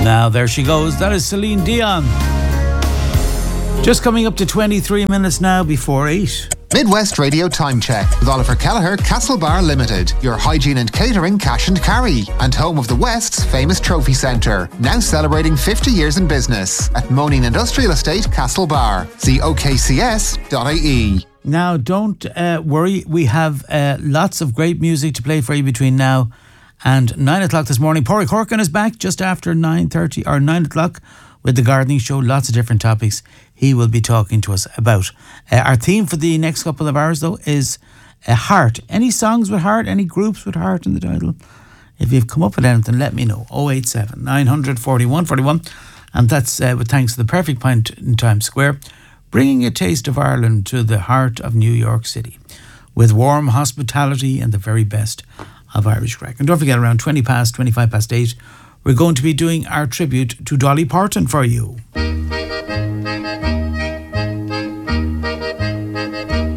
Now there she goes. That is Celine Dion. Just coming up to 23 minutes now before 8. Midwest Radio Time Check with Oliver Kelleher, Castlebar Limited, your hygiene and catering cash and carry, and home of the West's famous trophy centre, now celebrating 50 years in business at Moaning Industrial Estate, Castlebar. See okcs.ie. Now, don't worry. We have lots of great music to play for you between now and 9 o'clock this morning. Pádraig Corkin is back just after 9:30 or 9 o'clock with the gardening show. Lots of different topics he will be talking to us about. Our theme for the next couple of hours, though, is heart. Any songs with heart, any groups with heart in the title? If you've come up with anything, let me know. 087 900 41 41. And that's with thanks to the Perfect Pint in Times Square, bringing a taste of Ireland to the heart of New York City with warm hospitality and the very best of Irish crack. And don't forget, around 25 past 8, we're going to be doing our tribute to Dolly Parton for you.